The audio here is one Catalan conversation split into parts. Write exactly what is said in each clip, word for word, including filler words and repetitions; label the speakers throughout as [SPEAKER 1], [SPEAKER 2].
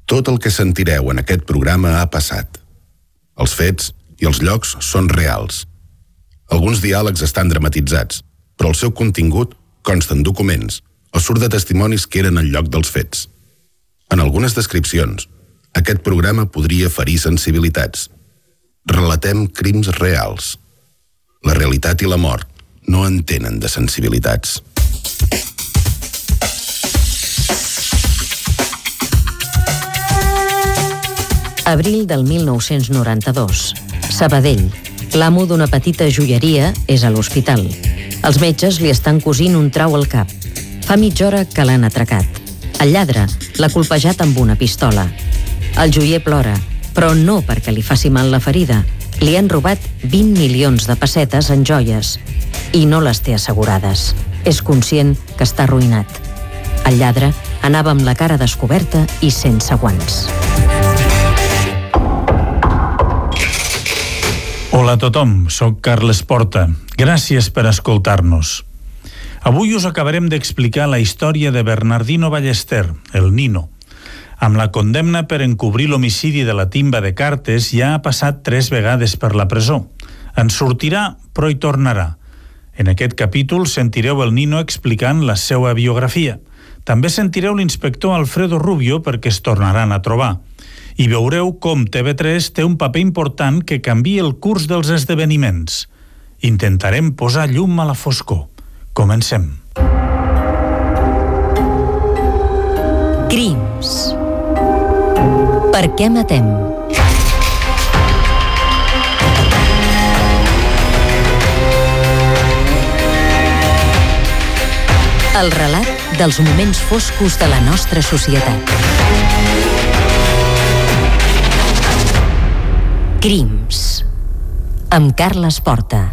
[SPEAKER 1] Tot el que sentireu en aquest programa ha passat. Els fets i els llocs són reals. Alguns diàlegs estan dramatitzats, però el seu contingut consta en documents o surt de testimonis que eren al lloc dels fets. En algunes descripcions, aquest programa podria ferir sensibilitats. Relatem crims reals. La realitat i la mort no entenen de sensibilitats.
[SPEAKER 2] Abril del mil nou-cents noranta-dos. Sabadell. L'amo d'una petita joieria és a l'hospital. Els metges li estan cosint un trau al cap. Fa mitja hora que l'han atracat. El lladre l'ha colpejat amb una pistola. El joier plora, però no perquè li faci mal la ferida. Li han robat vint milions de pessetes en joies i no les té assegurades. És conscient que està arruïnat. El lladre anava amb la cara descoberta i sense guants.
[SPEAKER 3] Hola a tothom, soc Carles Porta. Gràcies per escoltar-nos. Avui us acabarem d'explicar la història de Bernardino Ballester, el Nino. Amb la condemna per encobrir l'homicidi de la timba de Cartes ja ha passat tres vegades per la presó. En sortirà, però hi tornarà. En aquest capítol sentireu el Nino explicant la seva biografia. També sentireu l'inspector Alfredo Rubio perquè es tornaran a trobar. I veureu com T V tres té un paper important que canvia el curs dels esdeveniments. Intentarem posar llum a la foscor. Comencem.
[SPEAKER 2] Crims. Per què matem? El relat dels moments foscos de la nostra societat. Crims. Amb Carles Porta.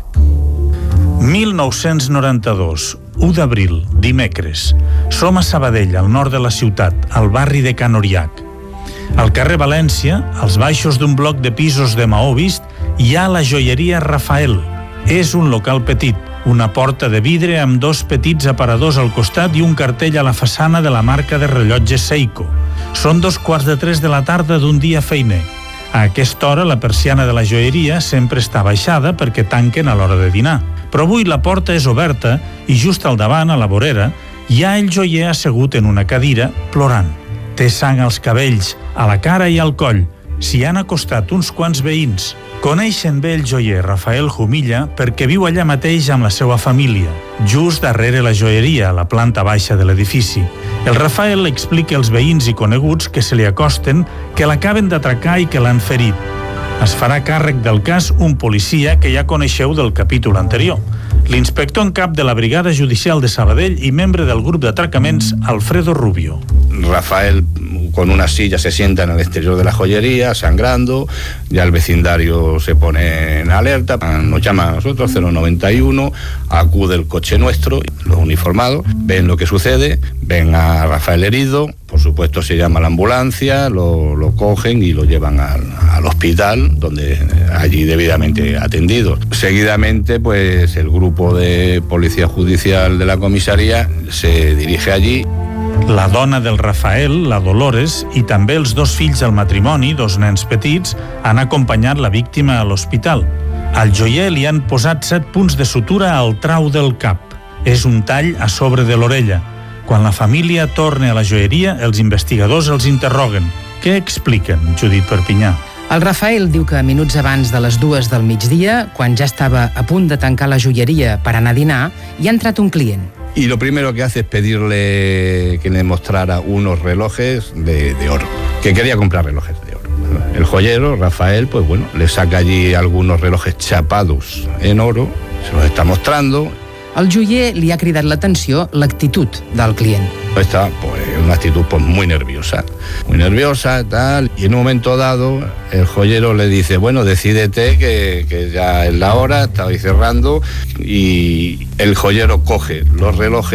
[SPEAKER 3] mil nou-cents noranta-dos, u d'abril, dimecres. Som a Sabadell, al nord de la ciutat, al barri de Can Oriac. Al carrer València, als baixos d'un bloc de pisos de maó vist, hi ha la joieria Rafael. És un local petit, una porta de vidre amb dos petits aparadors al costat i un cartell a la façana de la marca de rellotges Seiko. Són dos quarts de tres de la tarda d'un dia feiner. A aquesta hora la persiana de la joieria sempre està baixada perquè tanquen a l'hora de dinar. Però avui la porta és oberta i just al davant, a la vorera, hi ha el joier assegut en una cadira, plorant. Té sang als cabells, a la cara i al coll. S'hi han acostat uns quants veïns. Coneixen bé el joier Rafael Jumilla perquè viu allà mateix amb la seva família, just darrere la joieria, a la planta baixa de l'edifici. El Rafael explica als veïns i coneguts que se li acosten que l'acaben d'atracar i que l'han ferit. Es farà càrrec del cas un policia que ja coneixeu del capítol anterior, l'inspector en cap de la Brigada Judicial de Sabadell i membre del grup d'atracaments, Alfredo Rubio.
[SPEAKER 4] Rafael con una silla se sienta en el exterior de la joyería, sangrando, ya el vecindario se pone en alerta, nos llama a nosotros, cero noventa y uno, acude el coche nuestro, los uniformados, ven lo que sucede, ven a Rafael herido, por supuesto se llama a la ambulancia, lo, lo cogen y lo llevan al, al hospital, donde allí debidamente atendido. Seguidamente, pues el grupo de policía judicial de la comisaría se dirige allí.
[SPEAKER 3] La dona del Rafael, la Dolores, i també els dos fills del matrimoni, dos nens petits, han acompanyat la víctima a l'hospital. Al joier li han posat set punts de sutura al trau del cap. És un tall a sobre de l'orella. Quan la família torna a la joieria, els investigadors els interroguen. Què expliquen, Judit Perpinyà?
[SPEAKER 5] El Rafael diu que minuts abans de les dues del migdia, quan ja estava a punt de tancar la joieria per anar a dinar, hi ha entrat un client.
[SPEAKER 4] Y lo primero que hace es pedirle que le mostrara unos relojes de, de oro, que quería comprar relojes de oro. El joyero, Rafael, pues bueno, le saca allí algunos relojes chapados en oro, se los está mostrando.
[SPEAKER 5] Al joier li ha cridat l'atenció l'actitud del client.
[SPEAKER 4] Está pues una actitud pues muy nerviosa, muy nerviosa tal, y en un momento dado el joyero le dice, bueno, decídete que, que ya es la hora, está ahí cerrando, y el joyero coge los relojes